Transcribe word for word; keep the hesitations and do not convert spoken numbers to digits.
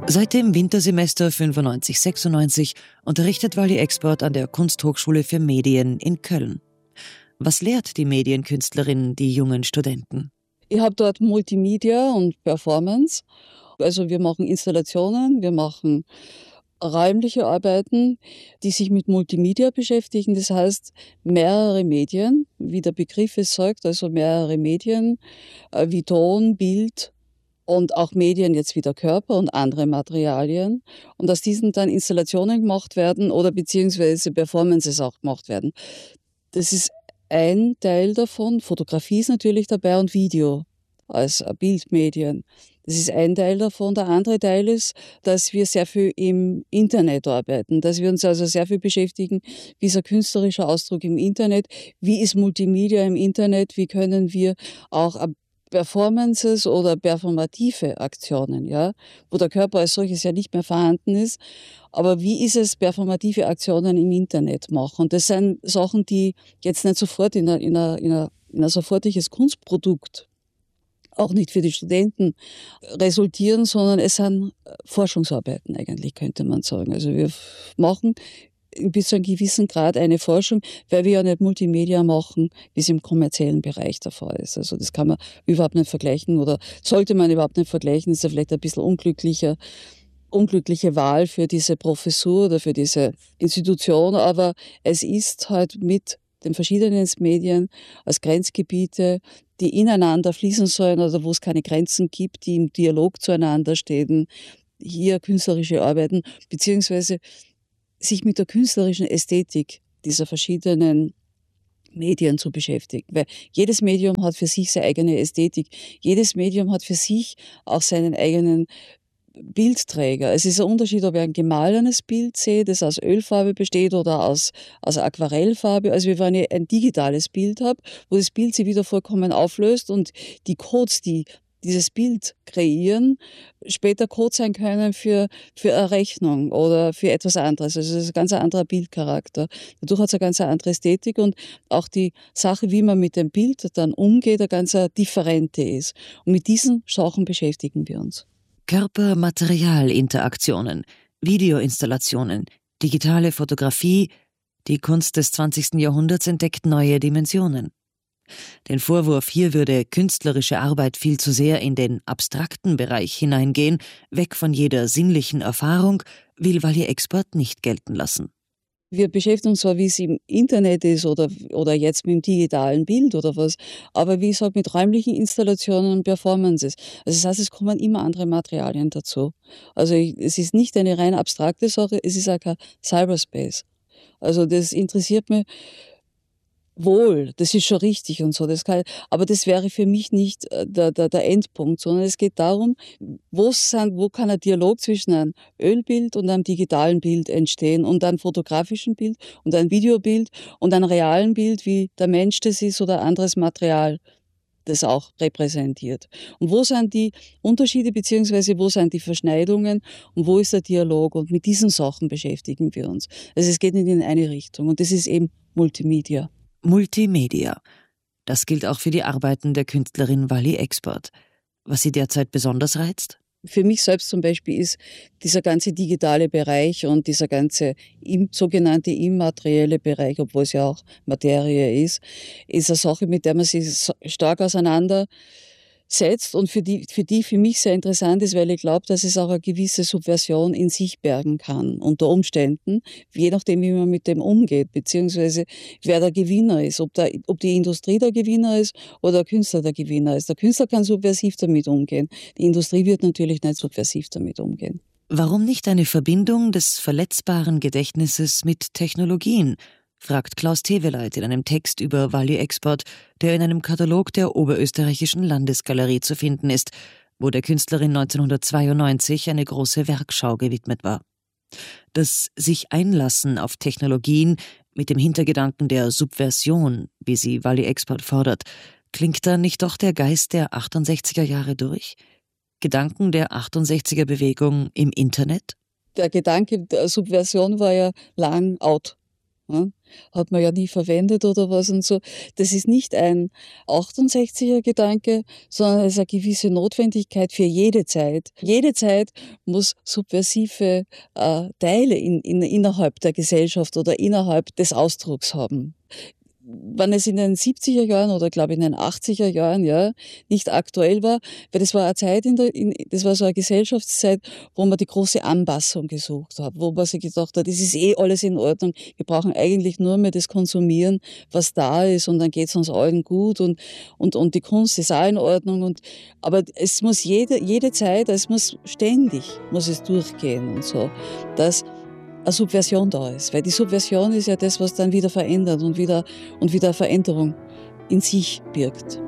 Seit dem Wintersemester fünfundneunzig sechsundneunzig unterrichtet Wally Expert an der Kunsthochschule für Medien in Köln. Was lehrt die Medienkünstlerin die jungen Studenten? Ich habe dort Multimedia und Performance. Also wir machen Installationen, wir machen räumliche Arbeiten, die sich mit Multimedia beschäftigen. Das heißt mehrere Medien, wie der Begriff es sagt, also mehrere Medien, wie Ton, Bild und auch Medien jetzt wie der Körper und andere Materialien. Und aus diesen dann Installationen gemacht werden oder beziehungsweise Performances auch gemacht werden. Das ist ein Teil davon. Fotografie ist natürlich dabei und Video als Bildmedien. Das ist ein Teil davon. Der andere Teil ist, dass wir sehr viel im Internet arbeiten, dass wir uns also sehr viel beschäftigen, wie ist ein künstlerischer Ausdruck im Internet, wie ist Multimedia im Internet, wie können wir auch Performances oder performative Aktionen, ja, wo der Körper als solches ja nicht mehr vorhanden ist. Aber wie ist es, performative Aktionen im Internet machen? Und das sind Sachen, die jetzt nicht sofort in ein, in ein, in ein, in ein sofortiges Kunstprodukt, auch nicht für die Studenten, resultieren, sondern es sind Forschungsarbeiten eigentlich, könnte man sagen. Also wir machen bis zu einem gewissen Grad eine Forschung, weil wir ja nicht Multimedia machen, wie es im kommerziellen Bereich der Fall ist. Also das kann man überhaupt nicht vergleichen oder sollte man überhaupt nicht vergleichen, ist ja vielleicht ein bisschen unglücklicher, unglückliche Wahl für diese Professur oder für diese Institution, aber es ist halt mit den verschiedenen Medien als Grenzgebiete, die ineinander fließen sollen, also wo es keine Grenzen gibt, die im Dialog zueinander stehen, hier künstlerische Arbeiten, beziehungsweise sich mit der künstlerischen Ästhetik dieser verschiedenen Medien zu beschäftigen. Weil jedes Medium hat für sich seine eigene Ästhetik. Jedes Medium hat für sich auch seinen eigenen Bildträger. Es ist ein Unterschied, ob ich ein gemahlenes Bild sehe, das aus Ölfarbe besteht oder aus, aus Aquarellfarbe. Also wenn ich ein digitales Bild habe, wo das Bild sich wieder vollkommen auflöst und die Codes, die dieses Bild kreieren, später Code sein können für, für eine Rechnung oder für etwas anderes. Also es ist ein ganz anderer Bildcharakter. Dadurch hat es eine ganz andere Ästhetik und auch die Sache, wie man mit dem Bild dann umgeht, eine ganz differente ist. Und mit diesen Sachen beschäftigen wir uns. Körper-Material-Interaktionen, Videoinstallationen, digitale Fotografie, die Kunst des zwanzigsten Jahrhunderts entdeckt neue Dimensionen. Den Vorwurf, hier würde künstlerische Arbeit viel zu sehr in den abstrakten Bereich hineingehen, weg von jeder sinnlichen Erfahrung, will Wally Expert nicht gelten lassen. Wir beschäftigen uns zwar, wie es im Internet ist oder, oder jetzt mit dem digitalen Bild oder was, aber wie ich sage, mit räumlichen Installationen und Performances. Also das heißt, es kommen immer andere Materialien dazu. Also ich, es ist nicht eine rein abstrakte Sache, es ist auch kein Cyberspace. Also das interessiert mich wohl, das ist schon richtig und so. Das kann, aber das wäre für mich nicht der, der, der Endpunkt, sondern es geht darum, wo, sind, wo kann ein Dialog zwischen einem Ölbild und einem digitalen Bild entstehen und einem fotografischen Bild und einem Videobild und einem realen Bild, wie der Mensch das ist oder anderes Material das auch repräsentiert. Und wo sind die Unterschiede beziehungsweise wo sind die Verschneidungen und wo ist der Dialog? Und mit diesen Sachen beschäftigen wir uns. Also es geht nicht in eine Richtung und das ist eben Multimedia. Multimedia. Das gilt auch für die Arbeiten der Künstlerin Wally Expert. Was sie derzeit besonders reizt? Für mich selbst zum Beispiel ist dieser ganze digitale Bereich und dieser ganze im, sogenannte immaterielle Bereich, obwohl es ja auch Materie ist, ist eine Sache, mit der man sich stark auseinandersetzt und für die, für die für mich sehr interessant ist, weil ich glaube, dass es auch eine gewisse Subversion in sich bergen kann, unter Umständen, je nachdem, wie man mit dem umgeht, beziehungsweise wer der Gewinner ist, ob, der, ob die Industrie der Gewinner ist oder der Künstler der Gewinner ist. Der Künstler kann subversiv damit umgehen, die Industrie wird natürlich nicht subversiv damit umgehen. Warum nicht eine Verbindung des verletzbaren Gedächtnisses mit Technologien? Fragt Klaus Teweleit in einem Text über Wally Expert, der in einem Katalog der Oberösterreichischen Landesgalerie zu finden ist, wo der Künstlerin neunzehnhundertzweiundneunzig eine große Werkschau gewidmet war. Das sich Einlassen auf Technologien mit dem Hintergedanken der Subversion, wie sie Wally Expert fordert, klingt da nicht doch der Geist der achtundsechziger Jahre durch? Gedanken der achtundsechziger Bewegung im Internet? Der Gedanke der Subversion war ja lang out. Ja, hat man ja nie verwendet oder was und so. Das ist nicht ein achtundsechziger Gedanke, sondern es ist eine gewisse Notwendigkeit für jede Zeit. Jede Zeit muss subversive äh, Teile in, in, innerhalb der Gesellschaft oder innerhalb des Ausdrucks haben. Wenn es in den siebziger Jahren oder glaube in den achtziger Jahren ja nicht aktuell war, weil das war eine Zeit in der, in, das war so eine Gesellschaftszeit, wo man die große Anpassung gesucht hat, wo man sich gedacht hat, das ist eh alles in Ordnung, wir brauchen eigentlich nur mehr das konsumieren, was da ist und dann geht's uns allen gut und, und, und die Kunst ist auch in Ordnung und, aber es muss jede, jede Zeit, es muss ständig, muss es durchgehen und so, dass eine Subversion da ist. Weil die Subversion ist ja das, was dann wieder verändert und wieder, und wieder Veränderung in sich birgt.